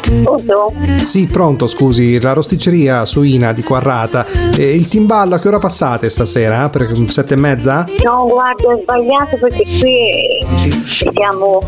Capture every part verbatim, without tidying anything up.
Pronto? Sì, pronto, scusi, la rosticceria suina di Quarrata. Eh, il timballo a che ora passate stasera? Per sette e mezza? No, guarda, ho sbagliato perché qui siamo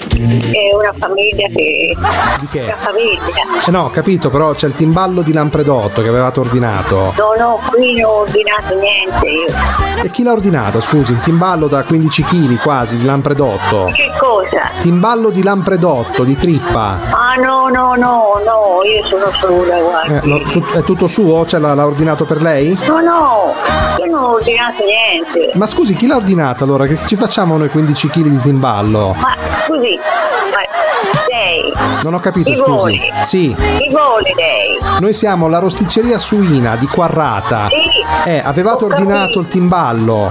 è una famiglia che... Di che? Una famiglia. Eh no, ho capito, però c'è il timballo di Lampredotto che avevate ordinato. No, no, qui non ho ordinato niente io. E chi l'ha ordinato, scusi? Un timballo da quindici chili quasi di Lampredotto. Che cosa? Timballo di Lampredotto, di trippa. Ah no, no, no, no, io sono sola, guarda. Eh, lo- tut- è tutto suo? Cioè l'ha, l'ha ordinato per lei? No, no, io non ho ordinato niente. Ma scusi, chi l'ha ordinato allora? Che ci facciamo noi quindici chili di timballo? Ma scusi, ma lei? Non ho capito, Chi scusi. vuole? Sì, Chi vuole lei? noi siamo la rosticceria suina di Quarrata. Sì. Eh, avevate Ho ordinato capito. il timballo.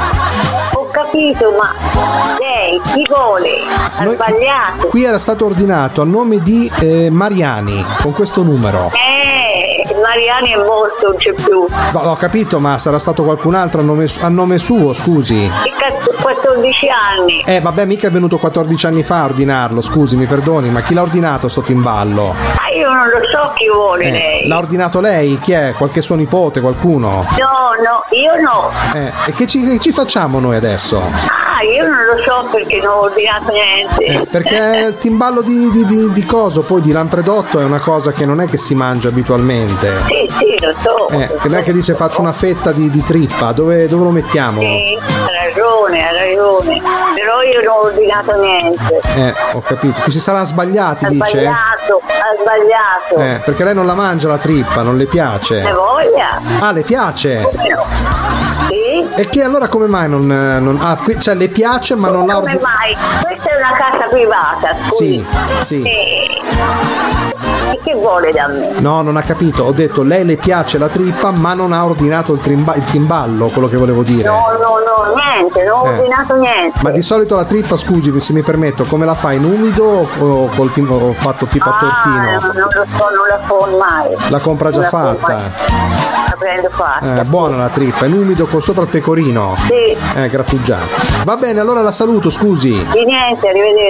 Ho capito, ma lei chi vuole? Ha Noi- sbagliato. Qui era stato ordinato a nome di eh, Mariani, con questo numero. Eh, Mariani è morto, non c'è più. No, ho capito, ma sarà stato qualcun altro a nome, su- a nome suo, scusi. Che cazzo, quattordici anni. Eh, vabbè, mica è venuto quattordici anni fa a ordinarlo, scusi, mi perdoni, ma chi l'ha ordinato sto timballo? Ma io non lo so chi vuole Eh, lei. l'ha ordinato lei? Chi è? Qualche suo nipote, qualcuno? No, no, io no. Eh, e che ci, che ci facciamo noi adesso? Ah, io non lo so perché non ho ordinato niente. Eh, perché il timballo di, di, di, di coso, poi di Lampredotto, è una cosa che non è che si mangia abitualmente. Sì, sì, lo so. Eh, che non è che dice faccio una fetta di, di trippa, dove, dove lo mettiamo? Sì, ha ragione, ha ragione. Però io non ho ordinato niente. Eh, ho capito. Qui si saranno sbagliati, Ha dice? sbagliato, ha sbagliato. Eh, perché lei non la mangia la trippa, non le piace. Ne voglia? Ah, le piace? Come no? Sì? E che allora come mai non... non ah, qui, cioè le piace ma non la Come ordina... mai? Questa è una casa privata, scusi. Sì, sì. E... e che vuole da me? No, non ha capito. Ho detto lei le piace la trippa ma non ha ordinato il, trimba- il timballo, quello che volevo dire. No, no, no, niente, non ho Eh. ordinato niente. Ma di solito la trippa, scusi, se mi permetto, come la fa? In umido o col tim- o fatto tipo a Ah, tortino? non lo so, non la so mai. La compra già Non la so fatta. mai. La prendo fatta. Eh, buona la trippa, in umido con sopra il pecorino. Sì, Eh, grattugiato. Va bene, allora la saluto, scusi. di niente, arrivederci.